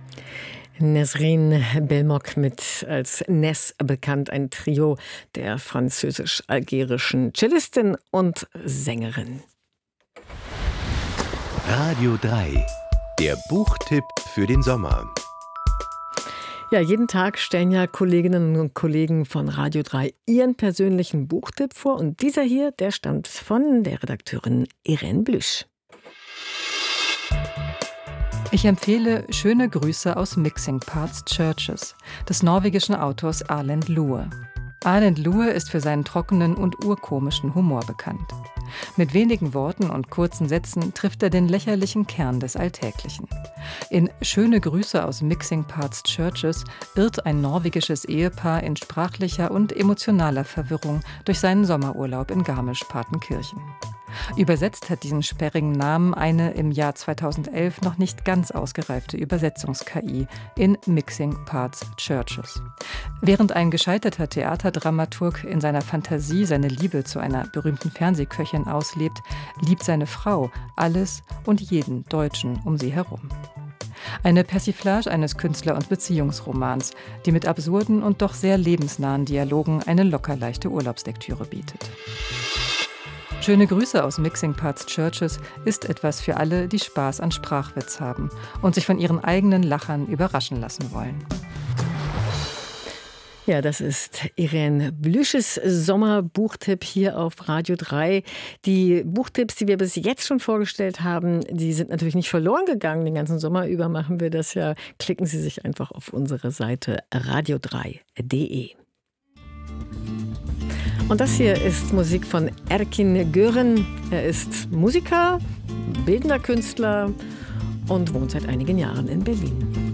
Nesrin Belmoq mit als Nes bekannt, ein Trio der französisch-algerischen Cellistin und Sängerin. Radio 3, der Buchtipp für den Sommer. Ja, jeden Tag stellen ja Kolleginnen und Kollegen von Radio 3 ihren persönlichen Buchtipp vor. Und dieser hier, der stammt von der Redakteurin Irene Blüsch. Ich empfehle Schöne Grüße aus Mixing Parts Churches des norwegischen Autors Erlend Loe. Erlend Loe ist für seinen trockenen und urkomischen Humor bekannt. Mit wenigen Worten und kurzen Sätzen trifft er den lächerlichen Kern des Alltäglichen. In Schöne Grüße aus Mixing Parts Churches irrt ein norwegisches Ehepaar in sprachlicher und emotionaler Verwirrung durch seinen Sommerurlaub in Garmisch-Partenkirchen. Übersetzt hat diesen sperrigen Namen eine im Jahr 2011 noch nicht ganz ausgereifte Übersetzungs-KI in Mixing Parts Churches. Während ein gescheiterter Theaterdramaturg in seiner Fantasie seine Liebe zu einer berühmten Fernsehköchin auslebt, liebt seine Frau alles und jeden Deutschen um sie herum. Eine Persiflage eines Künstler- und Beziehungsromans, die mit absurden und doch sehr lebensnahen Dialogen eine locker leichte Urlaubslektüre bietet. Schöne Grüße aus Mixing Parts Churches ist etwas für alle, die Spaß an Sprachwitz haben und sich von ihren eigenen Lachern überraschen lassen wollen. Ja, das ist Irene Blüsches Sommerbuchtipp hier auf Radio 3. Die Buchtipps, die wir bis jetzt schon vorgestellt haben, die sind natürlich nicht verloren gegangen. Den ganzen Sommer über machen wir das ja. Klicken Sie sich einfach auf unsere Seite radio3.de. Und das hier ist Musik von Erkin Gören. Er ist Musiker, bildender Künstler und wohnt seit einigen Jahren in Berlin.